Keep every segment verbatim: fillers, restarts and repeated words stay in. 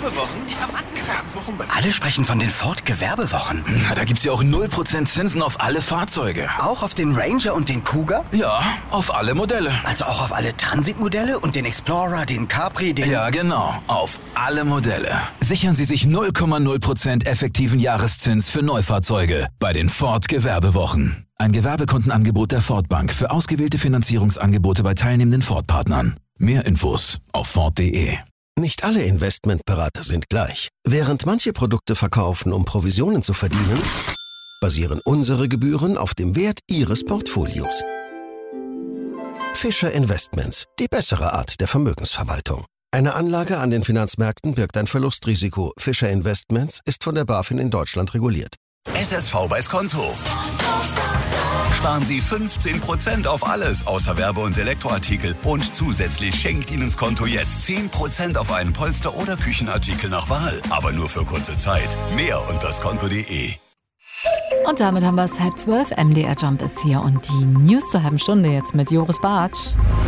Gewerbewochen, die haben angefangen. Alle sprechen von den Ford Gewerbewochen. Na, da gibt's ja auch null Prozent Zinsen auf alle Fahrzeuge. Auch auf den Ranger und den Cougar? Ja, auf alle Modelle. Also auch auf alle Transitmodelle und den Explorer, den Capri, den... Ja, genau. Auf alle Modelle. Sichern Sie sich null Komma null Prozent effektiven Jahreszins für Neufahrzeuge bei den Ford Gewerbewochen. Ein Gewerbekundenangebot der Ford Bank für ausgewählte Finanzierungsangebote bei teilnehmenden Ford-Partnern. Mehr Infos auf Ford punkt de. Nicht alle Investmentberater sind gleich. Während manche Produkte verkaufen, um Provisionen zu verdienen, basieren unsere Gebühren auf dem Wert Ihres Portfolios. Fischer Investments, die bessere Art der Vermögensverwaltung. Eine Anlage an den Finanzmärkten birgt ein Verlustrisiko. Fischer Investments ist von der BaFin in Deutschland reguliert. S S V bei Skonto. Sparen Sie fünfzehn Prozent auf alles außer Werbe- und Elektroartikel. Und zusätzlich schenkt Ihnen Skonto jetzt zehn Prozent auf einen Polster- oder Küchenartikel nach Wahl. Aber nur für kurze Zeit. Mehr unter skonto punkt de. Und damit haben wir es halb zwölf. M D R Jump ist hier und die News zur halben Stunde jetzt mit Joris Bartsch.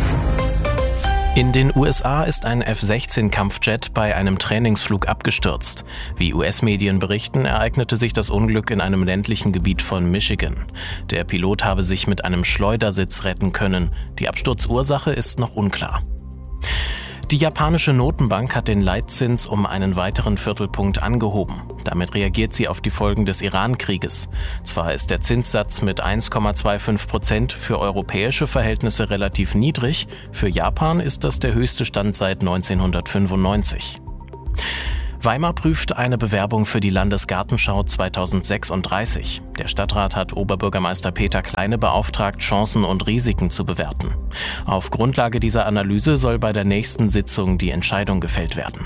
In den U S A ist ein F sechzehn Kampfjet bei einem Trainingsflug abgestürzt. Wie U S-Medien berichten, ereignete sich das Unglück in einem ländlichen Gebiet von Michigan. Der Pilot habe sich mit einem Schleudersitz retten können. Die Absturzursache ist noch unklar. Die japanische Notenbank hat den Leitzins um einen weiteren Viertelpunkt angehoben. Damit reagiert sie auf die Folgen des Iran-Krieges. Zwar ist der Zinssatz mit eins Komma fünfundzwanzig Prozent für europäische Verhältnisse relativ niedrig, für Japan ist das der höchste Stand seit neunzehnhundertfünfundneunzig. Weimar prüft eine Bewerbung für die Landesgartenschau zweitausendsechsunddreißig. Der Stadtrat hat Oberbürgermeister Peter Kleine beauftragt, Chancen und Risiken zu bewerten. Auf Grundlage dieser Analyse soll bei der nächsten Sitzung die Entscheidung gefällt werden.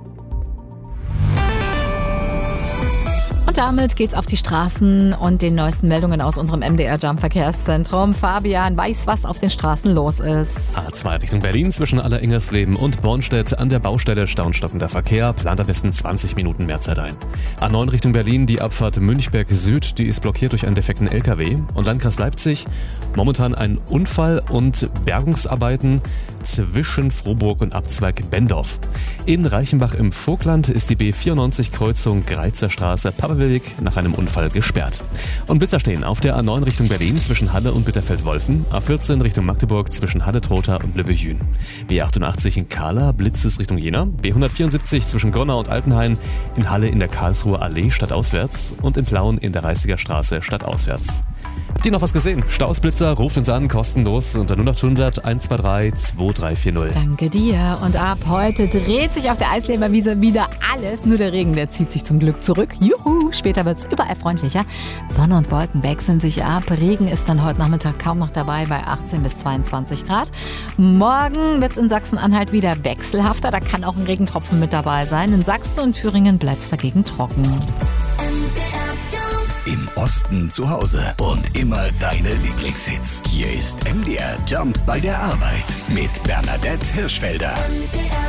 Und damit geht's auf die Straßen und den neuesten Meldungen aus unserem M D R Jump Verkehrszentrum. Fabian weiß, was auf den Straßen los ist. A zwei Richtung Berlin zwischen Alleringers-Leben und Bornstedt an der Baustelle staunstockender Verkehr, plant am besten zwanzig Minuten mehr Zeit ein. A neun Richtung Berlin, die Abfahrt Münchberg Süd, die ist blockiert durch einen defekten L K W. Und Landkreis Leipzig, momentan ein Unfall und Bergungsarbeiten zwischen Frohburg und Abzweig Bendorf. In Reichenbach im Vogtland ist die B vierundneunzig Kreuzung Greizer Straße Pappelweg nach einem Unfall gesperrt. Und Blitzer stehen auf der A neun Richtung Berlin zwischen Halle und Bitterfeld-Wolfen, A vierzehn Richtung Magdeburg zwischen Halle-Trotha und Lübbecke-Jühn. B achtundachtzig in Kahla, Blitzes Richtung Jena, B hundertvierundsiebzig zwischen Gonnau und Altenhain, in Halle in der Karlsruher Allee stadtauswärts und in Plauen in der Reißiger Straße stadtauswärts. Habt ihr noch was gesehen? Stausblitzer, ruft uns an, kostenlos unter null acht hundert eins zwei drei zwei drei vier null. Danke dir. Und ab heute dreht sich auf der Eisleberwiese wieder alles. Nur der Regen, der zieht sich zum Glück zurück. Juhu! Später wird es überall freundlicher. Sonne und Wolken wechseln sich ab. Regen ist dann heute Nachmittag kaum noch dabei bei achtzehn bis zweiundzwanzig Grad. Morgen wird es in Sachsen-Anhalt wieder wechselhafter. Da kann auch ein Regentropfen mit dabei sein. In Sachsen und Thüringen bleibt es dagegen trocken. Im Osten zu Hause und immer deine Lieblingshits. Hier ist M D R Jump bei der Arbeit mit Bernadette Hirschfelder.